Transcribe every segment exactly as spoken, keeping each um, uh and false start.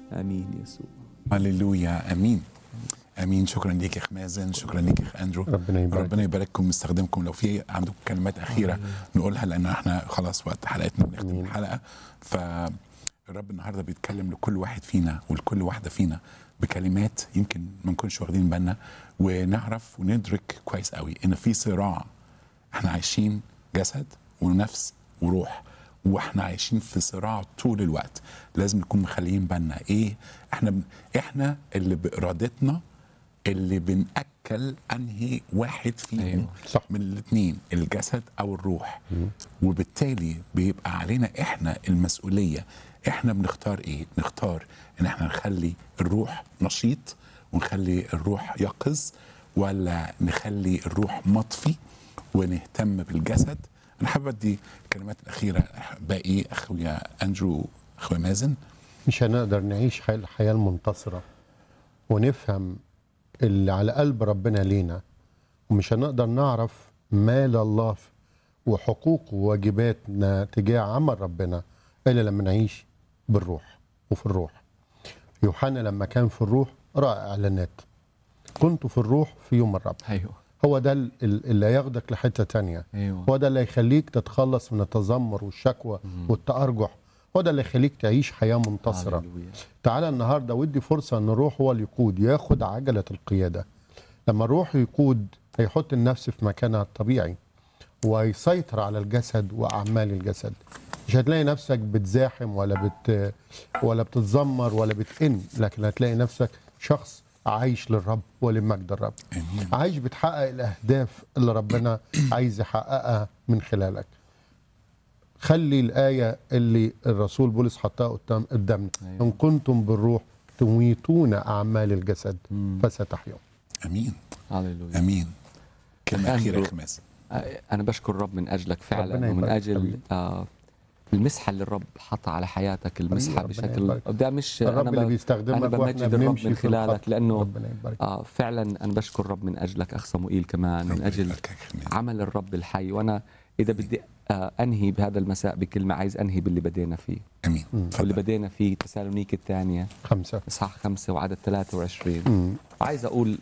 امين يسوع. هللويا. امين امين. شكرا ليك يا اخ مازن، شكرا ليك يا اخ اندرو. ربنا يبارك. ربنا يبارككم ويستخدمكم. لو في عندكم كلمات اخيره نقولها، لان احنا خلاص وقت حلقتنا بنختم الحلقه. فالرب النهارده بيتكلم لكل واحد فينا ولكل واحده فينا بكلمات يمكن ما نكونش واخدين بالنا، ونعرف وندرك كويس قوي ان في صراع. احنا عايشين جسد ونفس وروح، واحنا عايشين في صراع طول الوقت. لازم نكون مخليين بالنا ايه احنا ب... احنا اللي بارادتنا اللي بنأكل انهي واحد فيهم. أيوة. صح. من الاثنين، الجسد او الروح. وبالتالي بيبقى علينا احنا المسؤوليه. احنا بنختار ايه؟ نختار ان احنا نخلي الروح نشيط ونخلي الروح يقظ، ولا نخلي الروح مطفي ونهتم بالجسد. انا حابب ادي الكلمات الاخيره باقي اخويا اندرو، اخويا مازن. مش هنقدر نعيش حي- الحياة المنتصرة ونفهم اللي على قلب ربنا لينا، ومش هنقدر نعرف مال الله وحقوق وواجباتنا تجاه عمل ربنا إلا لما نعيش بالروح وفي الروح. يوحنا لما كان في الروح رأى إعلانات كنت في الروح في يوم الرب. ايوه هو ده ال- ال- اللي هياخدك لحتة تانية. ايوه هو ده اللي يخليك تتخلص من التذمر والشكوى والتأرجح. هو ده اللي يخليك تعيش حياة منتصرة. هللويا. تعالى النهاردة ودي فرصة ان الروح هو اللي يقود، ياخد عجلة القيادة. لما الروح يقود هيحط النفس في مكانها الطبيعي ويسيطر على الجسد وأعمال الجسد. مش هتلاقي نفسك بتزاحم ولا بت ولا بتتذمر ولا بتئن، لكن هتلاقي نفسك شخص عايش للرب ولمجد الرب. امين. عايش بتحقق الأهداف اللي ربنا عايز يحققها من خلالك. خلي الآية اللي الرسول بولس حطها قدام قدامنا، أيوة. إن كنتم بالروح تميتون أعمال الجسد فستحيون. امين هللويا. امين. كلمه أخ اخيره يا أندرو، اخ مازن. أنا بشكر الرب من أجلك فعلا، ربنا ومن يبارك أجل حبيبي. آه المسحة اللي الرب حطها على حياتك، المسحة ربنا بشكل يبارك. ده مش الرب أنا اللي ب... بيستخدمك أنا واحنا بمجد الرب بنمشي من في الخط. خلالك، لأنه ربنا يبارك. آه فعلا أنا بشكر الرب من أجلك أخ صموئيل كمان، من ربنا أجل يباركك يا أخ مازن. عمل الرب الحي. وأنا إذا بدي آه أنهي بهذا المساء بكلمة، عايز أنهي باللي بدينا فيه، امين. واللي اتفضل. بدينا فيه تسالونيك الثانية خمسة. إصحاح خمسة وعدد ثلاثة وعشرين. مم. عايز أقول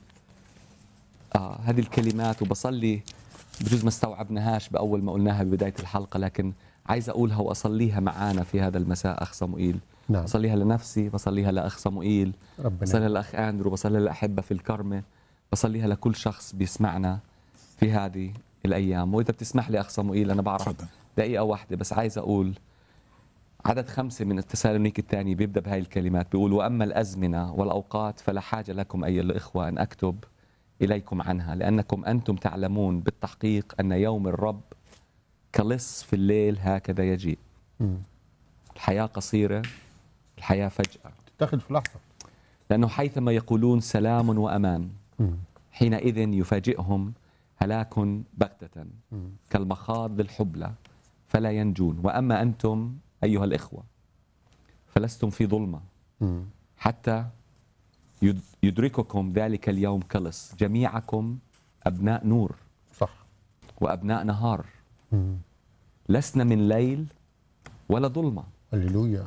آه هذه الكلمات، وبصلي بجوز ما استوعبناهاش بأول ما قلناها ببداية الحلقة، لكن عايز أقولها وأصليها معانا في هذا المساء أخ صموئيل. نعم. بصليها لنفسي، بصليها لأخ صموئيل، ربنا بصليها لأخ أندرو، بصليها للأحبة في الكرمة، بصليها لكل شخص بيسمعنا في هذه الأيام. وإذا بتسمح لي أخ صموئيل، أنا بعرف اتفضل. دقيقة واحدة بس، عايز أقول عدد خمسة من التسالونيك الثاني بيبدأ بهاي الكلمات، بيقول وأما الأزمنة والأوقات فلا حاجة لكم أيها الإخوة أن أكتب إليكم عنها، لأنكم أنتم تعلمون بالتحقيق أن يوم الرب كلص في الليل هكذا يجيء. مم. الحياة قصيرة، الحياة فجأة، تاخد في لحظة. لأنه حيثما يقولون سلام وأمان مم. حينئذ يفاجئهم هلاك بغتة مم. كالمخاض الحبلى فلا ينجون. وأما أنتم أيها الإخوة فلستم في ظلمة مم. حتى يد- يدرككم ذلك اليوم كلص. جميعكم أبناء نور صح. وأبناء نهار، مم. لسنا من ليل ولا ظلمة، هللويا.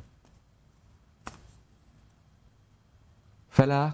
فلا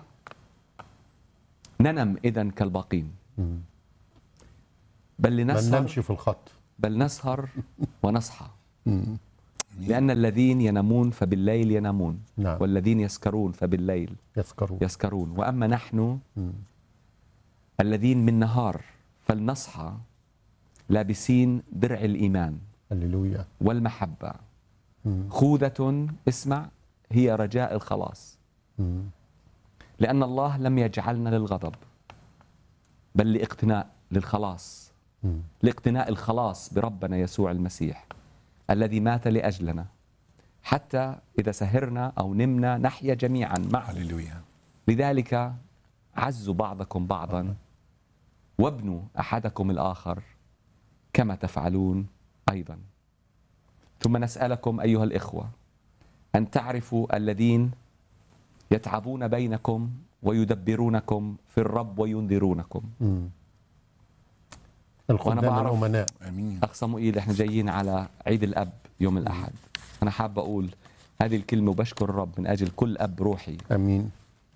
ننم إذن كالباقين، مم. بل ما لنسهر نمشي في الخط. بل نسهر ونصحى، مم. لأن الذين ينامون فبالليل ينامون، نعم. والذين يسكرون فبالليل يسكرون. يسكرون. وأما نحن مم. الذين من نهار فلنصحى لابسين درع الإيمان هللويا. والمحبة، مم. خوذة اسمع هي رجاء الخلاص، مم. لأن الله لم يجعلنا للغضب بل لاقتناء للخلاص، مم. لاقتناء الخلاص بربنا يسوع المسيح الذي مات لأجلنا، حتى إذا سهرنا أو نمنا نحيا جميعا معه. هللويا. لذلك عزوا بعضكم بعضا وابنوا أحدكم الآخر كما تفعلون أيضا. ثم نسألكم أيها الإخوة أن تعرفوا الذين يتعبون بينكم ويدبرونكم في الرب وينذرونكم. مم. وأنا الخدام بعرف الأمناء. امين. أخ صموئيل، إحنا جايين على عيد الأب يوم الأحد. أنا حاب أقول هذه الكلمة وبشكر الرب من أجل كل أب روحي امين.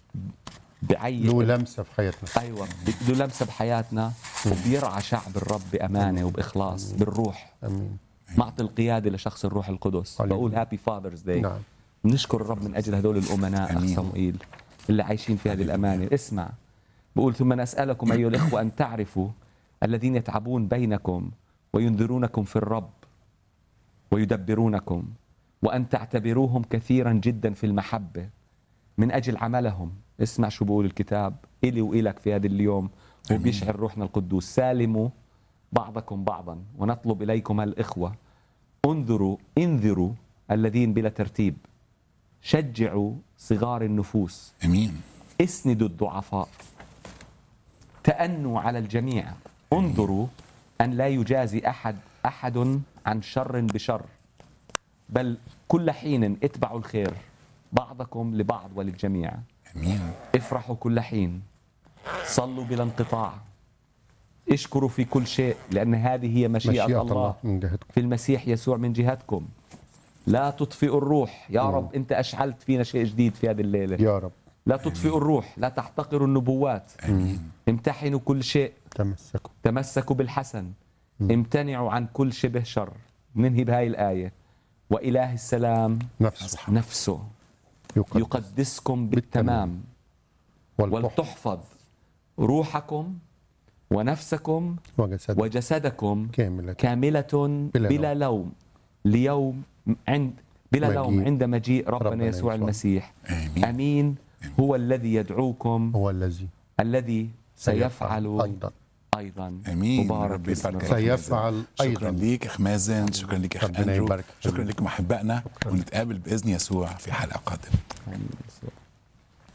بعين له لمسه في حياتنا. أيوة له لمسة بحياتنا، وبيرعى شعب الرب بأمانة وبإخلاص بالروح. امين. معطي القيادة لشخص الروح القدس. هللويا. بقول هابي فاذرز داي. نعم. نشكر الرب من أجل هدول الأمناء. أخ أمين. صموئيل اللي عايشين في هذه الأمانة. اسمع، بقول ثم نسألكم أيها الإخوة أن تعرفوا الذين يتعبون بينكم وينذرونكم في الرب ويدبرونكم، وأن تعتبروهم كثيرا جدا في المحبة من أجل عملهم. اسمع شو بقول الكتاب إلي وإلك في هذا اليوم، وبيشعر روحنا القدوس. سالموا بعضكم بعضا ونطلب إليكم الإخوة، انظروا انذروا الذين بلا ترتيب، شجعوا صغار النفوس، امين. اسندوا الضعفاء، تأنوا على الجميع، انظروا أن لا يجازي أحد أحد عن شر بشر، بل كل حين اتبعوا الخير بعضكم لبعض وللجميع. امين. افرحوا كل حين، صلوا بلا انقطاع، اشكروا في كل شيء، لأن هذه هي مشيئة, مشيئة الله, الله من جهتكم في المسيح يسوع من جهتكم. لا تطفئوا الروح. يا مم. رب أنت أشعلت فينا شيء جديد في هذه الليلة. يا رب. لا تطفئوا الروح، لا تحتقروا النبوات. امين. امتحنوا كل شيء، تمسكوا. تمسكوا بالحسن، مم. امتنعوا عن كل شبه شر. ننهي بهاي الآية: وإله السلام نفسه نفسه يقدس يقدسكم بالتمام، والتحف ولتحفظ روحكم ونفسكم وجسد وجسدكم كاملة كاملة بلا بلا لوم ليوم عند بلا مجيء لوم عند مجيء ربنا, ربنا يسوع يسوع. المسيح. امين. أمين. هو الذي يدعوكم، هو الذي الذي سيفعل أيضا أيضا. امين. مبارك ربي اسم يبارك. الرب. سيفعل شكرا أيضا. ليك اخ مازن، شكرا ليك اخ ربنا اندرو، يبارك. شكرا لكم احبائنا، ونتقابل باذن يسوع في حلقه قادمه. آمين.